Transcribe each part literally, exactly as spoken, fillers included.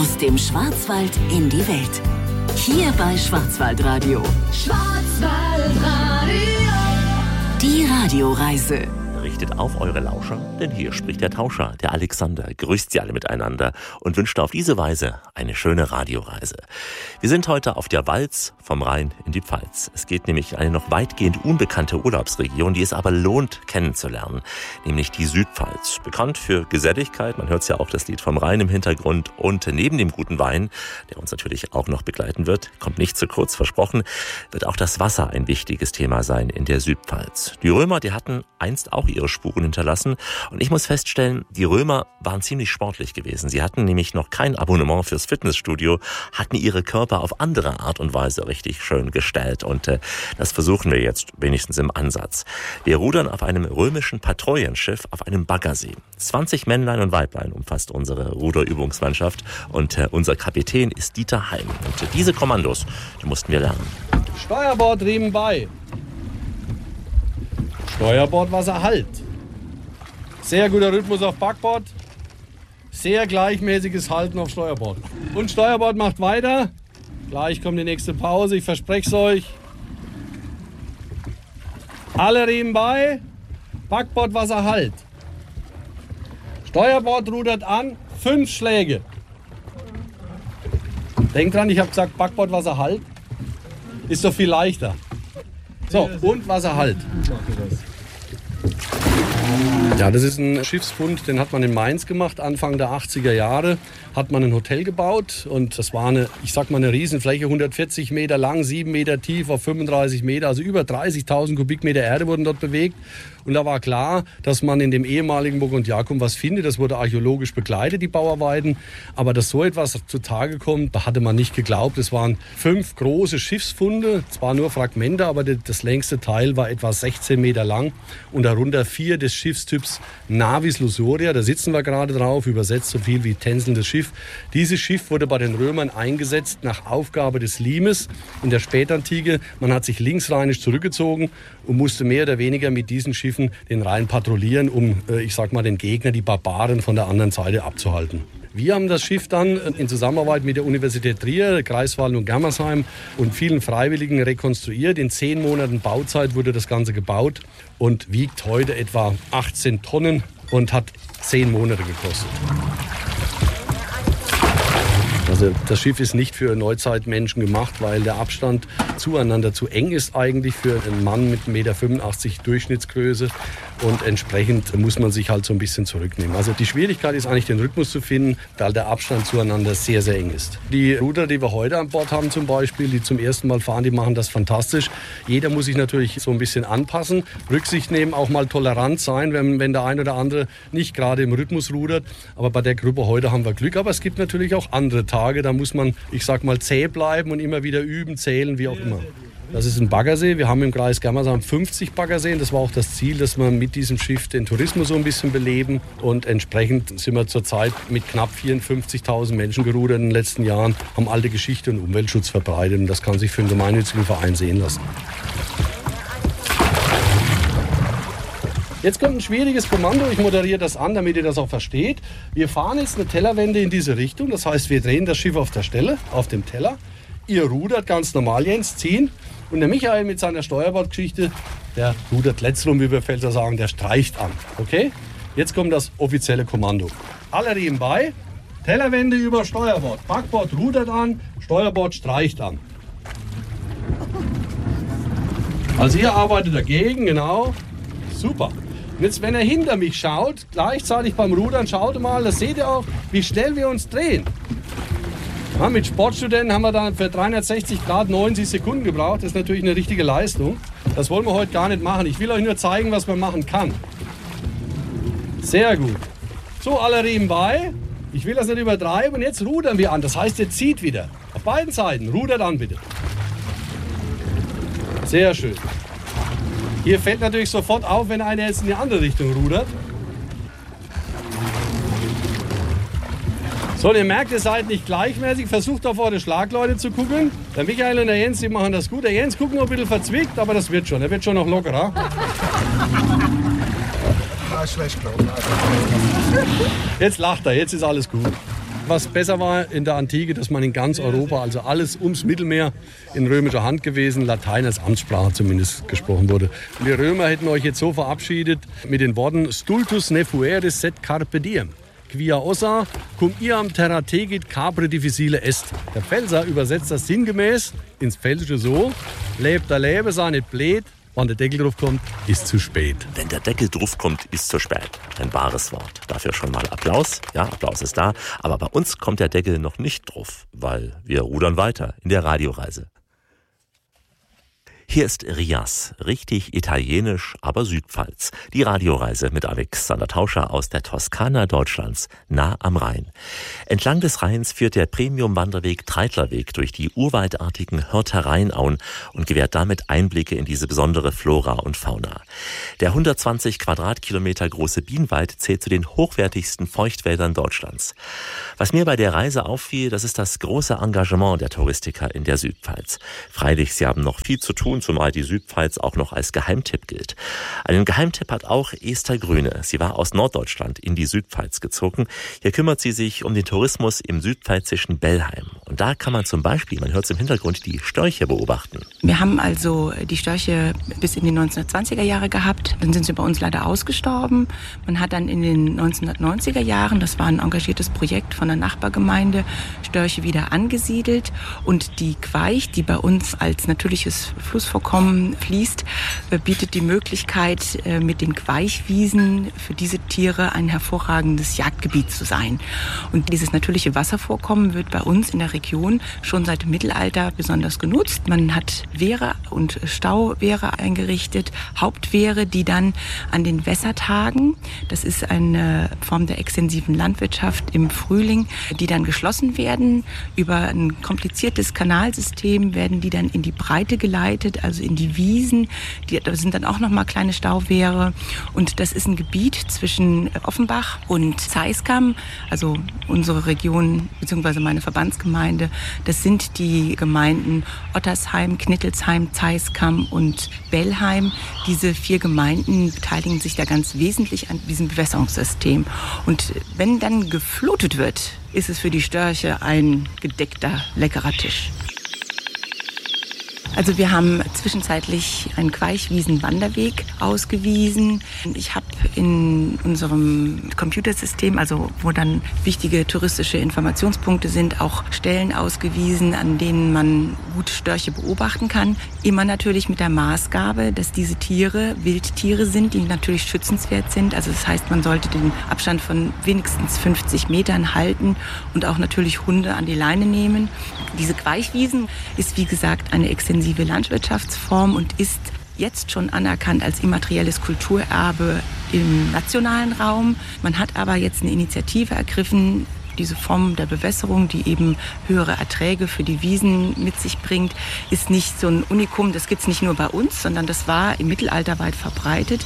Aus dem Schwarzwald in die Welt. Hier bei Schwarzwaldradio. Schwarzwaldradio. Die Radioreise. Richtet auf eure Lauscher, denn hier spricht der Tauscher, der Alexander, grüßt sie alle miteinander und wünscht auf diese Weise eine schöne Radioreise. Wir sind heute auf der Walz vom Rhein in die Pfalz. Es geht nämlich in eine noch weitgehend unbekannte Urlaubsregion, die es aber lohnt kennenzulernen, nämlich die Südpfalz. Bekannt für Geselligkeit, man hört ja auch das Lied vom Rhein im Hintergrund, und neben dem guten Wein, der uns natürlich auch noch begleiten wird, kommt nicht zu kurz versprochen, wird auch das Wasser ein wichtiges Thema sein in der Südpfalz. Die Römer, die hatten einst auch ihre Spuren hinterlassen. Und ich muss feststellen, die Römer waren ziemlich sportlich gewesen. Sie hatten nämlich noch kein Abonnement fürs Fitnessstudio, hatten ihre Körper auf andere Art und Weise richtig schön gestellt. Und äh, das versuchen wir jetzt wenigstens im Ansatz. Wir rudern auf einem römischen Patrouillenschiff auf einem Baggersee. zwanzig Männlein und Weiblein umfasst unsere Ruderübungsmannschaft. Und äh, unser Kapitän ist Dieter Heim. Und äh, diese Kommandos, die mussten wir lernen. Steuerbord Riemen bei. Steuerbordwasser halt. Sehr guter Rhythmus auf Backbord. Sehr gleichmäßiges Halten auf Steuerbord. Und Steuerbord macht weiter. Gleich kommt die nächste Pause, ich verspreche es euch. Alle Riemen bei. Backbordwasser halt. Steuerbord rudert an. Fünf Schläge. Denkt dran, ich habe gesagt Backbordwasser halt. Ist doch viel leichter. So, und Wasser halt. Ja, das ist ein Schiffsfund, den hat man in Mainz gemacht, Anfang der achtziger Jahre. Hat man ein Hotel gebaut und das war eine, ich sag mal, eine Riesenfläche, hundertvierzig Meter lang, sieben Meter tief auf fünfunddreißig Meter, also über dreißigtausend Kubikmeter Erde wurden dort bewegt. Und da war klar, dass man in dem ehemaligen Mogontiacum was findet. Das wurde archäologisch begleitet, die Bauarbeiten. Aber dass so etwas zutage kommt, da hatte man nicht geglaubt. Es waren fünf große Schiffsfunde, zwar nur Fragmente, aber das längste Teil war etwa sechzehn Meter lang. Und darunter vier des Schiffstyps Navis Lusoria. Da sitzen wir gerade drauf, übersetzt so viel wie tänzelndes Schiff. Dieses Schiff wurde bei den Römern eingesetzt nach Aufgabe des Limes in der Spätantike. Man hat sich linksrheinisch zurückgezogen und musste mehr oder weniger mit diesen Schiffen den Rhein patrouillieren, um, ich sag mal, den Gegner, die Barbaren von der anderen Seite abzuhalten. Wir haben das Schiff dann in Zusammenarbeit mit der Universität Trier, Greifswald und Germersheim und vielen Freiwilligen rekonstruiert. In zehn Monaten Bauzeit wurde das Ganze gebaut und wiegt heute etwa achtzehn Tonnen und hat zehn Monate gekostet. Also das Schiff ist nicht für Neuzeitmenschen gemacht, weil der Abstand zueinander zu eng ist eigentlich für einen Mann mit eins Komma fünfundachtzig Meter Durchschnittsgröße und entsprechend muss man sich halt so ein bisschen zurücknehmen. Also die Schwierigkeit ist eigentlich, den Rhythmus zu finden, weil der Abstand zueinander sehr, sehr eng ist. Die Ruder, die wir heute an Bord haben zum Beispiel, die zum ersten Mal fahren, die machen das fantastisch. Jeder muss sich natürlich so ein bisschen anpassen, Rücksicht nehmen, auch mal tolerant sein, wenn, wenn der ein oder andere nicht gerade im Rhythmus rudert. Aber bei der Gruppe heute haben wir Glück. Aber es gibt natürlich auch andere Tage, da muss man, ich sag mal, zäh bleiben und immer wieder üben, zählen, wie auch immer. Das ist ein Baggersee. Wir haben im Kreis Germersheim fünfzig Baggerseen. Das war auch das Ziel, dass wir mit diesem Schiff den Tourismus so ein bisschen beleben. Und entsprechend sind wir zurzeit mit knapp vierundfünfzigtausend Menschen gerudert in den letzten Jahren, haben alte Geschichte und Umweltschutz verbreitet. Und das kann sich für einen gemeinnützigen Verein sehen lassen. Jetzt kommt ein schwieriges Kommando. Ich moderiere das an, damit ihr das auch versteht. Wir fahren jetzt eine Tellerwende in diese Richtung. Das heißt, wir drehen das Schiff auf der Stelle, auf dem Teller. Ihr rudert ganz normal, Jens, ziehen. Und der Michael mit seiner Steuerbordgeschichte, der rudert letztrum, wie wir Pfälzer sagen, der streicht an. Okay? Jetzt kommt das offizielle Kommando. Alle Riemen bei. Tellerwende über Steuerbord. Backbord rudert an, Steuerbord streicht an. Also ihr arbeitet dagegen, genau. Super. Und jetzt, wenn er hinter mich schaut, gleichzeitig beim Rudern, schaut mal, das seht ihr auch, wie schnell wir uns drehen. Ja, mit Sportstudenten haben wir dann für dreihundertsechzig Grad neunzig Sekunden gebraucht. Das ist natürlich eine richtige Leistung. Das wollen wir heute gar nicht machen. Ich will euch nur zeigen, was man machen kann. Sehr gut. So, alle Riemen bei. Ich will das nicht übertreiben. Und jetzt rudern wir an. Das heißt, ihr zieht wieder. Auf beiden Seiten. Rudert an, bitte. Sehr schön. Hier fällt natürlich sofort auf, wenn einer jetzt in die andere Richtung rudert. So, ihr merkt, ihr seid nicht gleichmäßig. Versucht auf eure Schlagleute zu gucken. Der Michael und der Jens, die machen das gut. Der Jens guckt noch ein bisschen verzwickt, aber das wird schon. Er wird schon noch lockerer. Jetzt lacht er, jetzt ist alles gut. Was besser war in der Antike, dass man in ganz Europa, also alles ums Mittelmeer, in römischer Hand gewesen, Latein als Amtssprache zumindest gesprochen wurde. Und die Römer hätten euch jetzt so verabschiedet mit den Worten Stultus ne fueris sed carpe diem. Quia ossa, cum iam terra tegit capre difficile est. Der Pfälzer übersetzt das sinngemäß ins Pfälzische so: Lebt da lebe, sei nicht blöd. Wenn der Deckel drauf kommt, ist zu spät. Wenn der Deckel drauf kommt, ist zu spät. Ein wahres Wort. Dafür schon mal Applaus. Ja, Applaus ist da. Aber bei uns kommt der Deckel noch nicht drauf, weil wir rudern weiter in der Radioreise. Hier ist Rias, richtig italienisch, aber Südpfalz. Die Radioreise mit Alexander Tauscher aus der Toskana Deutschlands, nah am Rhein. Entlang des Rheins führt der Premium-Wanderweg Treitlerweg durch die urwaldartigen Hörter Rheinauen und gewährt damit Einblicke in diese besondere Flora und Fauna. Der hundertzwanzig Quadratkilometer große Bienenwald zählt zu den hochwertigsten Feuchtwäldern Deutschlands. Was mir bei der Reise auffiel, das ist das große Engagement der Touristiker in der Südpfalz. Freilich, sie haben noch viel zu tun, zumal die Südpfalz auch noch als Geheimtipp gilt. Einen Geheimtipp hat auch Esther Grüne. Sie war aus Norddeutschland in die Südpfalz gezogen. Hier kümmert sie sich um den Tourismus im südpfälzischen Bellheim. Und da kann man zum Beispiel, man hört es im Hintergrund, die Störche beobachten. Wir haben also die Störche bis in die neunzehnhundertzwanziger Jahre gehabt. Dann sind sie bei uns leider ausgestorben. Man hat dann in den neunzehnhundertneunziger Jahren, das war ein engagiertes Projekt von der Nachbargemeinde, Störche wieder angesiedelt. Und die Queich, die bei uns als natürliches Flussvorkommen fließt, bietet die Möglichkeit, mit den Queichwiesen für diese Tiere ein hervorragendes Jagdgebiet zu sein. Und dieses natürliche Wasservorkommen wird bei uns in der Region schon seit dem Mittelalter besonders genutzt. Man hat Wehre und Stauwehre eingerichtet, Hauptwehre, die dann an den Wässertagen, das ist eine Form der extensiven Landwirtschaft im Frühling, die dann geschlossen werden. Über ein kompliziertes Kanalsystem werden die dann in die Breite geleitet, also in die Wiesen. Die, da sind dann auch noch mal kleine Stauwehre. Und das ist ein Gebiet zwischen Offenbach und Zeiskam, also unsere Region bzw. meine Verbandsgemeinde. Das sind die Gemeinden Ottersheim, Knittelsheim, Zeiskam und Bellheim. Diese vier Gemeinden beteiligen sich da ganz wesentlich an diesem Bewässerungssystem. Und wenn dann geflutet wird, ist es für die Störche ein gedeckter, leckerer Tisch. Also wir haben zwischenzeitlich einen Queichwiesen-Wanderweg ausgewiesen. Ich habe in unserem Computersystem, also wo dann wichtige touristische Informationspunkte sind, auch Stellen ausgewiesen, an denen man gut Störche beobachten kann. Immer natürlich mit der Maßgabe, dass diese Tiere Wildtiere sind, die natürlich schützenswert sind. Also das heißt, man sollte den Abstand von wenigstens fünfzig Metern halten und auch natürlich Hunde an die Leine nehmen. Diese Queichwiesen ist, wie gesagt, eine extensive Landwirtschaftsform und ist jetzt schon anerkannt als immaterielles Kulturerbe im nationalen Raum. Man hat aber jetzt eine Initiative ergriffen, diese Form der Bewässerung, die eben höhere Erträge für die Wiesen mit sich bringt, ist nicht so ein Unikum. Das gibt es nicht nur bei uns, sondern das war im Mittelalter weit verbreitet.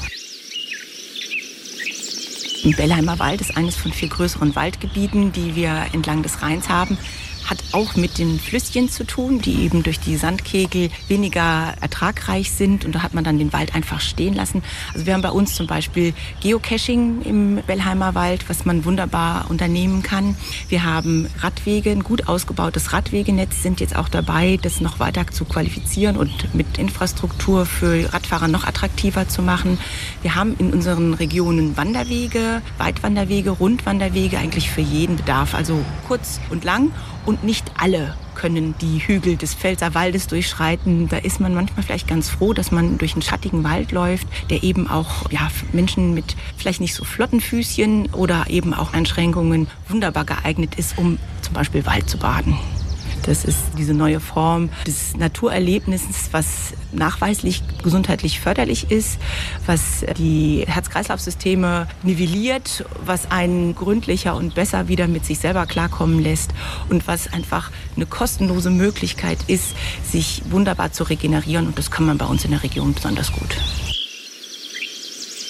Im Bellheimer Wald ist eines von vier größeren Waldgebieten, die wir entlang des Rheins haben. Hat auch mit den Flüsschen zu tun, die eben durch die Sandkegel weniger ertragreich sind. Und da hat man dann den Wald einfach stehen lassen. Also wir haben bei uns zum Beispiel Geocaching im Bellheimer Wald, was man wunderbar unternehmen kann. Wir haben Radwege, ein gut ausgebautes Radwegenetz, sind jetzt auch dabei, das noch weiter zu qualifizieren und mit Infrastruktur für Radfahrer noch attraktiver zu machen. Wir haben in unseren Regionen Wanderwege, Weitwanderwege, Rundwanderwege, eigentlich für jeden Bedarf, also kurz und lang. Und nicht alle können die Hügel des Pfälzer Waldes durchschreiten. Da ist man manchmal vielleicht ganz froh, dass man durch einen schattigen Wald läuft, der eben auch ja, Menschen mit vielleicht nicht so flotten Füßchen oder eben auch Einschränkungen wunderbar geeignet ist, um zum Beispiel Wald zu baden. Das ist diese neue Form des Naturerlebnisses, was nachweislich gesundheitlich förderlich ist, was die Herz-Kreislauf-Systeme nivelliert, was einen gründlicher und besser wieder mit sich selber klarkommen lässt und was einfach eine kostenlose Möglichkeit ist, sich wunderbar zu regenerieren. Und das kann man bei uns in der Region besonders gut.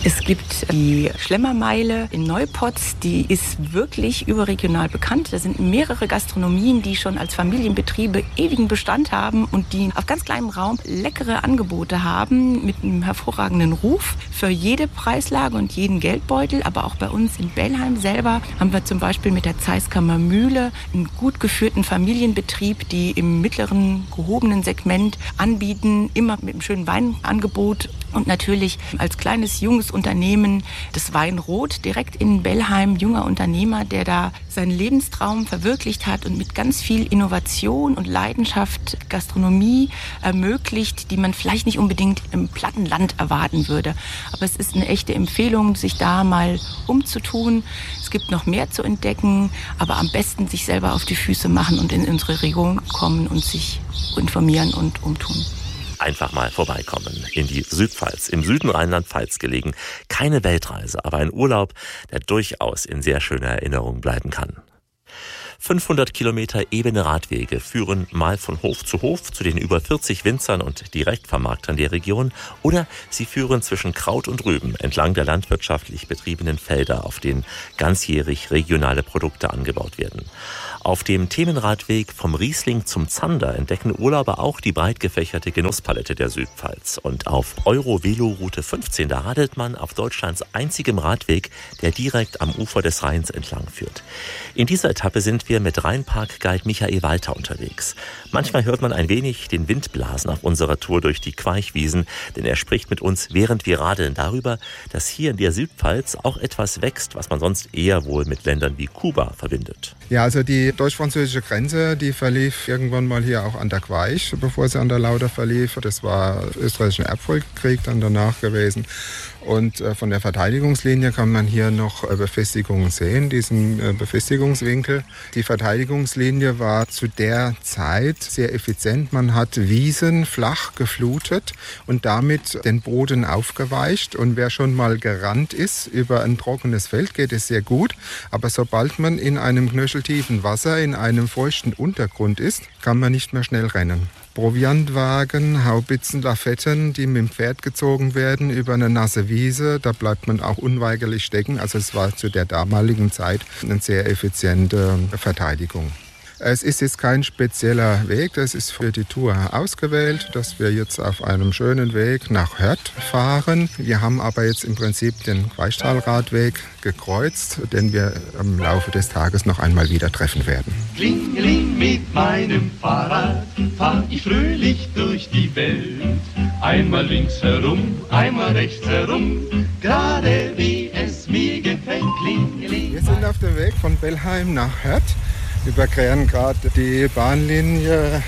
Es gibt die Schlemmermeile in Neupotz, die ist wirklich überregional bekannt. Da sind mehrere Gastronomien, die schon als Familienbetriebe ewigen Bestand haben und die auf ganz kleinem Raum leckere Angebote haben mit einem hervorragenden Ruf für jede Preislage und jeden Geldbeutel. Aber auch bei uns in Bellheim selber haben wir zum Beispiel mit der Zeiskammer Mühle einen gut geführten Familienbetrieb, die im mittleren, gehobenen Segment anbieten, immer mit einem schönen Weinangebot. Und natürlich als kleines, junges Unternehmen das Weinrot direkt in Bellheim, junger Unternehmer, der da seinen Lebenstraum verwirklicht hat und mit ganz viel Innovation und Leidenschaft Gastronomie ermöglicht, die man vielleicht nicht unbedingt im Plattenland erwarten würde. Aber es ist eine echte Empfehlung, sich da mal umzutun. Es gibt noch mehr zu entdecken, aber am besten sich selber auf die Füße machen und in unsere Region kommen und sich informieren und umtun. Einfach mal vorbeikommen in die Südpfalz, im Süden Rheinland-Pfalz gelegen. Keine Weltreise, aber ein Urlaub, der durchaus in sehr schöner Erinnerung bleiben kann. fünfhundert Kilometer ebene Radwege führen mal von Hof zu Hof zu den über vierzig Winzern und Direktvermarktern der Region oder sie führen zwischen Kraut und Rüben entlang der landwirtschaftlich betriebenen Felder, auf denen ganzjährig regionale Produkte angebaut werden. Auf dem Themenradweg vom Riesling zum Zander entdecken Urlauber auch die breit gefächerte Genusspalette der Südpfalz. Und auf Euro-Velo-Route fünfzehn, da radelt man auf Deutschlands einzigem Radweg, der direkt am Ufer des Rheins entlang führt. In dieser Etappe sind wir mit Rheinpark-Guide Michael Walter unterwegs. Manchmal hört man ein wenig den Wind blasen auf unserer Tour durch die Queichwiesen, denn er spricht mit uns, während wir radeln, darüber, dass hier in der Südpfalz auch etwas wächst, was man sonst eher wohl mit Ländern wie Kuba verbindet. Ja, also die deutsch-französische Grenze, die verlief irgendwann mal hier auch an der Queich, bevor sie an der Lauter verlief. Das war österreichischer Erbfolgekrieg dann danach gewesen. Und äh, von der Verteidigungslinie kann man hier noch äh, Befestigungen sehen, diesen äh, Befestigungswinkel. Die Verteidigungslinie war zu der Zeit sehr effizient. Man hat Wiesen flach geflutet und damit den Boden aufgeweicht. Und wer schon mal gerannt ist über ein trockenes Feld, geht es sehr gut. Aber sobald man in einem knöcheltiefen Wasser, in einem feuchten Untergrund ist, kann man nicht mehr schnell rennen. Proviantwagen, Haubitzen, Lafetten, die mit dem Pferd gezogen werden über eine nasse Wiese. Da bleibt man auch unweigerlich stecken. Also es war zu der damaligen Zeit eine sehr effiziente Verteidigung. Es ist jetzt kein spezieller Weg, das ist für die Tour ausgewählt, dass wir jetzt auf einem schönen Weg nach Hörth fahren. Wir haben aber jetzt im Prinzip den Queichtalradweg gekreuzt, den wir im Laufe des Tages noch einmal wieder treffen werden. Klingeling, mit meinem Fahrrad fahr ich fröhlich durch die Welt. Einmal links herum, einmal rechts herum, gerade wie es mir gefällt. Klingeling. Wir sind auf dem Weg von Bellheim nach Hörth. Überqueren gerade die Bahnlinie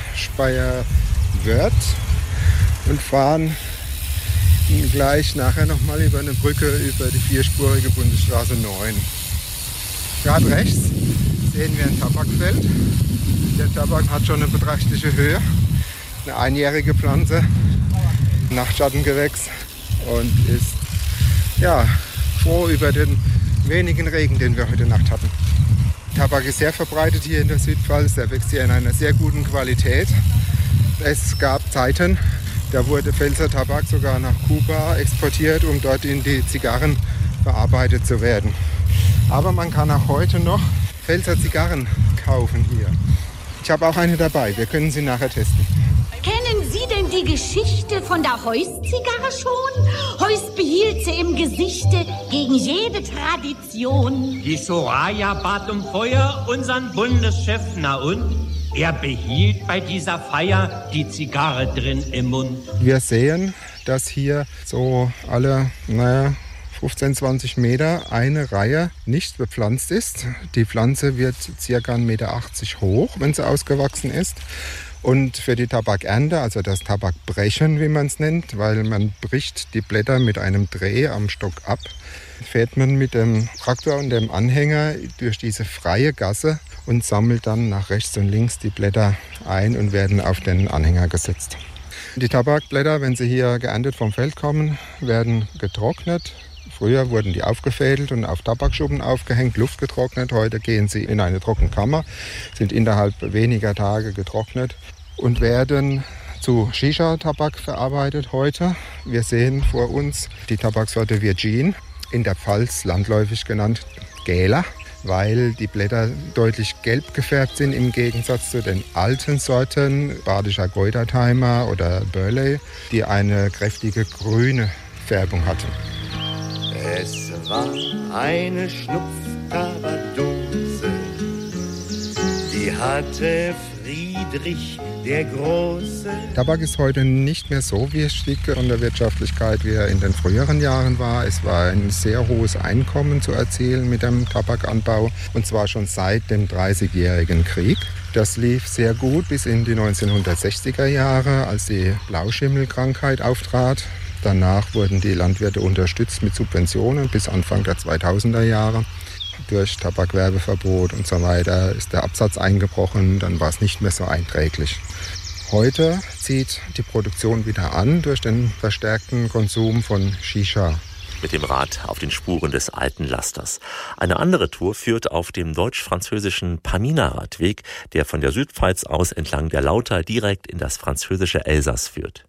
Speyer-Wörth und fahren gleich nachher nochmal über eine Brücke über die vierspurige Bundesstraße neun. Gerade rechts sehen wir ein Tabakfeld. Der Tabak hat schon eine beträchtliche Höhe, eine einjährige Pflanze, Nachtschattengewächs und ist ja, froh über den wenigen Regen, den wir heute Nacht hatten. Tabak ist sehr verbreitet hier in der Südpfalz, der wächst hier in einer sehr guten Qualität. Es gab Zeiten, da wurde Pfälzer Tabak sogar nach Kuba exportiert, um dort in die Zigarren verarbeitet zu werden. Aber man kann auch heute noch Pfälzer Zigarren kaufen hier. Ich habe auch eine dabei, wir können sie nachher testen. Kennen Sie denn die Geschichte von der Heuss-Zigarre schon? Heuss behielt sie im Gesichte gegen jede Tradition. Die Soraya bat um Feuer unseren Bundeschef, na und? Er behielt bei dieser Feier die Zigarre drin im Mund. Wir sehen, dass hier so alle, naja, fünfzehn, zwanzig Meter eine Reihe nicht bepflanzt ist. Die Pflanze wird ca. eins Komma achtzig Meter hoch, wenn sie ausgewachsen ist. Und für die Tabakernte, also das Tabakbrechen, wie man es nennt, weil man bricht die Blätter mit einem Dreh am Stock ab, fährt man mit dem Traktor und dem Anhänger durch diese freie Gasse und sammelt dann nach rechts und links die Blätter ein und werden auf den Anhänger gesetzt. Die Tabakblätter, wenn sie hier geerntet vom Feld kommen, werden getrocknet. Früher wurden die aufgefädelt und auf Tabakschuppen aufgehängt, Luft getrocknet. Heute gehen sie in eine Trockenkammer, sind innerhalb weniger Tage getrocknet und werden zu Shisha-Tabak verarbeitet heute. Wir sehen vor uns die Tabaksorte Virgin, in der Pfalz landläufig genannt Gäler, weil die Blätter deutlich gelb gefärbt sind im Gegensatz zu den alten Sorten, Badischer Goitertimer oder Burley, die eine kräftige grüne Färbung hatten. Es war eine Schnupftabakdose, die hatte Friedrich der Große. Tabak ist heute nicht mehr so wichtig in der Wirtschaftlichkeit, wie er in den früheren Jahren war. Es war ein sehr hohes Einkommen zu erzielen mit dem Tabakanbau, und zwar schon seit dem Dreißigjährigen Krieg. Das lief sehr gut bis in die neunzehnhundertsechziger Jahre, als die Blauschimmelkrankheit auftrat. Danach wurden die Landwirte unterstützt mit Subventionen bis Anfang der zweitausender Jahre. Durch Tabakwerbeverbot und so weiter ist der Absatz eingebrochen, dann war es nicht mehr so einträglich. Heute zieht die Produktion wieder an durch den verstärkten Konsum von Shisha. Mit dem Rad auf den Spuren des alten Lasters. Eine andere Tour führt auf dem deutsch-französischen Pamina-Radweg, der von der Südpfalz aus entlang der Lauter direkt in das französische Elsass führt.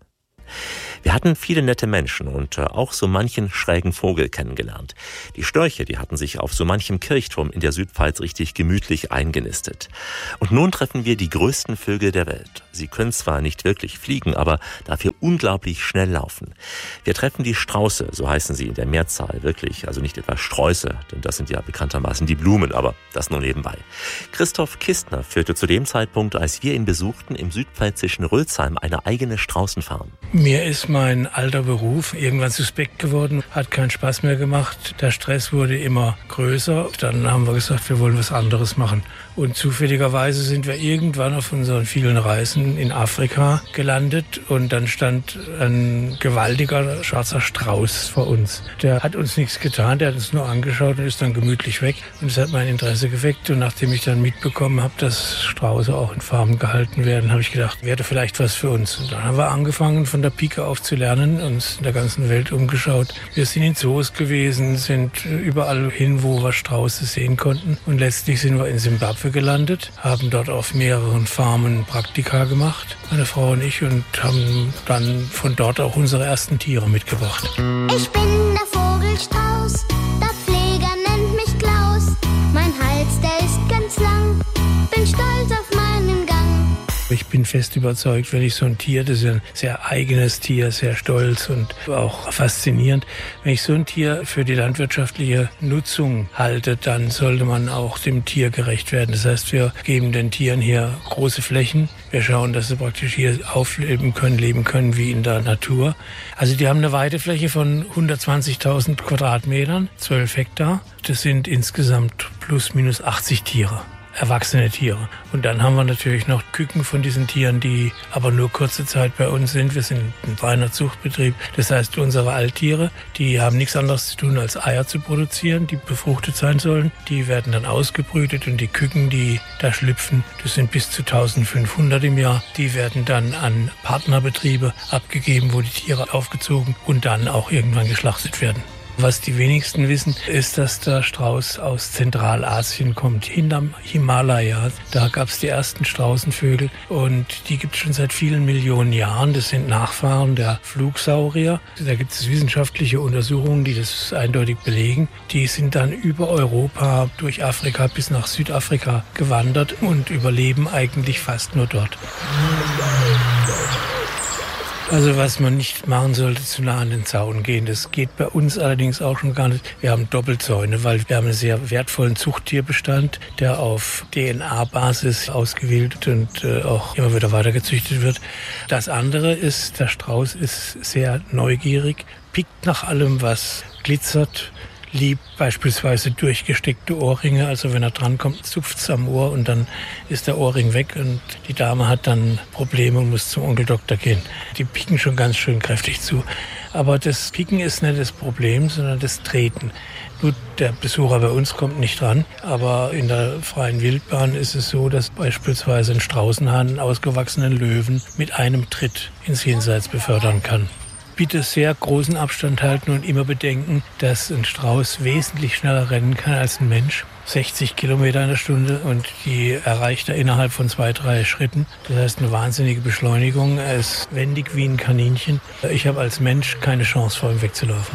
Wir hatten viele nette Menschen und auch so manchen schrägen Vogel kennengelernt. Die Störche, die hatten sich auf so manchem Kirchturm in der Südpfalz richtig gemütlich eingenistet. Und nun treffen wir die größten Vögel der Welt. Sie können zwar nicht wirklich fliegen, aber dafür unglaublich schnell laufen. Wir treffen die Strauße, so heißen sie in der Mehrzahl, wirklich, also nicht etwa Sträuße, denn das sind ja bekanntermaßen die Blumen, aber das nur nebenbei. Christoph Kistner führte zu dem Zeitpunkt, als wir ihn besuchten, im südpfälzischen Rölsheim eine eigene Straußenfarm. Mir ist mein alter Beruf irgendwann suspekt geworden, hat keinen Spaß mehr gemacht. Der Stress wurde immer größer. Dann haben wir gesagt, wir wollen was anderes machen. Und zufälligerweise sind wir irgendwann auf unseren vielen Reisen in Afrika gelandet und dann stand ein gewaltiger schwarzer Strauß vor uns. Der hat uns nichts getan, der hat uns nur angeschaut und ist dann gemütlich weg. Und es hat mein Interesse geweckt. Und nachdem ich dann mitbekommen habe, dass Strauße auch in Farmen gehalten werden, habe ich gedacht, wäre vielleicht was für uns. Und dann haben wir angefangen, von der Pike auf zu lernen, uns in der ganzen Welt umgeschaut. Wir sind in Zoos gewesen, sind überall hin, wo wir Strauße sehen konnten. Und letztlich sind wir in Simbabwe gelandet, haben dort auf mehreren Farmen Praktika gemacht, meine Frau und ich, und haben dann von dort auch unsere ersten Tiere mitgebracht. Ich bin der Vogelstrauß, der Pfleger nennt mich Klaus. Mein Hals, der ist ganz lang, bin stolz auf meinen Gang. Ich bin fest überzeugt, wenn ich so ein Tier, das ist ein sehr eigenes Tier, sehr stolz und auch faszinierend, wenn ich so ein Tier für die landwirtschaftliche Nutzung halte, dann sollte man auch dem Tier gerecht werden. Das heißt, wir geben den Tieren hier große Flächen. Wir schauen, dass sie praktisch hier aufleben können, leben können wie in der Natur. Also die haben eine Weidefläche von hundertzwanzigtausend Quadratmetern, zwölf Hektar. Das sind insgesamt plus minus achtzig Tiere. Erwachsene Tiere. Und dann haben wir natürlich noch Küken von diesen Tieren, die aber nur kurze Zeit bei uns sind. Wir sind ein reiner Zuchtbetrieb. Das heißt, unsere Alttiere, die haben nichts anderes zu tun, als Eier zu produzieren, die befruchtet sein sollen. Die werden dann ausgebrütet und die Küken, die da schlüpfen, das sind bis zu eintausendfünfhundert im Jahr. Die werden dann an Partnerbetriebe abgegeben, wo die Tiere aufgezogen und dann auch irgendwann geschlachtet werden. Was die wenigsten wissen, ist, dass der Strauß aus Zentralasien kommt, hinterm Himalaya. Da gab es die ersten Straußenvögel und die gibt es schon seit vielen Millionen Jahren. Das sind Nachfahren der Flugsaurier. Da gibt es wissenschaftliche Untersuchungen, die das eindeutig belegen. Die sind dann über Europa, durch Afrika bis nach Südafrika gewandert und überleben eigentlich fast nur dort. Also was man nicht machen sollte, zu nah an den Zaun gehen. Das geht bei uns allerdings auch schon gar nicht. Wir haben Doppelzäune, weil wir haben einen sehr wertvollen Zuchttierbestand, der auf D N A-Basis ausgewählt und äh, auch immer wieder weitergezüchtet wird. Das andere ist, der Strauß ist sehr neugierig, pickt nach allem, was glitzert, liebt beispielsweise durchgesteckte Ohrringe. Also wenn er drankommt, zupft es am Ohr und dann ist der Ohrring weg und die Dame hat dann Probleme und muss zum Onkeldoktor gehen. Die picken schon ganz schön kräftig zu. Aber das Picken ist nicht das Problem, sondern das Treten. Nur der Besucher bei uns kommt nicht dran, aber in der freien Wildbahn ist es so, dass beispielsweise ein Straußenhahn einen ausgewachsenen Löwen mit einem Tritt ins Jenseits befördern kann. Bitte sehr großen Abstand halten und immer bedenken, dass ein Strauß wesentlich schneller rennen kann als ein Mensch. sechzig Kilometer in der Stunde und die erreicht er innerhalb von zwei, drei Schritten. Das heißt, eine wahnsinnige Beschleunigung. Er ist wendig wie ein Kaninchen. Ich habe als Mensch keine Chance, vor ihm wegzulaufen.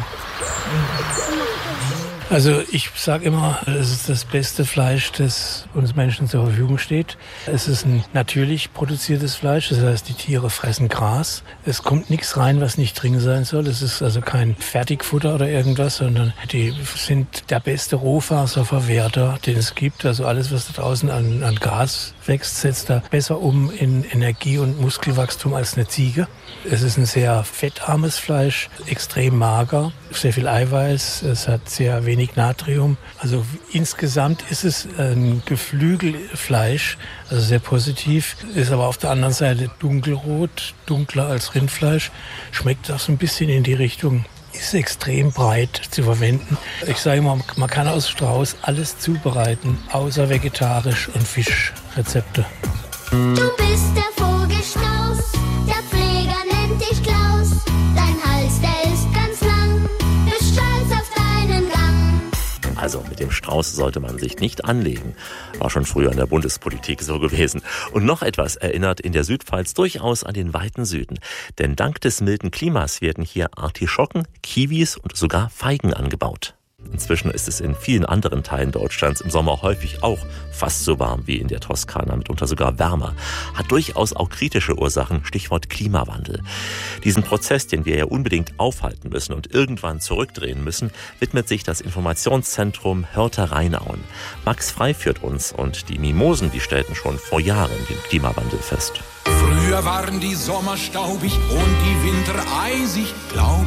Also ich sage immer, es ist das beste Fleisch, das uns Menschen zur Verfügung steht. Es ist ein natürlich produziertes Fleisch, das heißt, die Tiere fressen Gras. Es kommt nichts rein, was nicht drin sein soll. Es ist also kein Fertigfutter oder irgendwas, sondern die sind der beste Rohfaserverwerter, den es gibt. Also alles, was da draußen an, an Gras wächst, setzt da besser um in Energie- und Muskelwachstum als eine Ziege. Es ist ein sehr fettarmes Fleisch, extrem mager, sehr viel Eiweiß, es hat sehr wenig Natrium. Also insgesamt ist es ein Geflügelfleisch, also sehr positiv, ist aber auf der anderen Seite dunkelrot, dunkler als Rindfleisch, schmeckt auch so ein bisschen in die Richtung, ist extrem breit zu verwenden. Ich sage immer, man kann aus Strauß alles zubereiten, außer vegetarisch und Fischrezepte. Du bist der Vogelstrauß, der Pfleger nennt dich Klaus. Dein Hals, der ist ganz lang, bist stolz auf deinen Gang. Also mit dem Strauß sollte man sich nicht anlegen. War schon früher in der Bundespolitik so gewesen. Und noch etwas erinnert in der Südpfalz durchaus an den weiten Süden. Denn dank des milden Klimas werden hier Artischocken, Kiwis und sogar Feigen angebaut. Inzwischen ist es in vielen anderen Teilen Deutschlands im Sommer häufig auch fast so warm wie in der Toskana, mitunter sogar wärmer. Hat durchaus auch kritische Ursachen, Stichwort Klimawandel. Diesen Prozess, den wir ja unbedingt aufhalten müssen und irgendwann zurückdrehen müssen, widmet sich das Informationszentrum Hörter Rheinauen. Max Frei führt uns und die Mimosen, die stellten schon vor Jahren den Klimawandel fest. Früher waren die Sommer staubig und die Winter eisig, glaub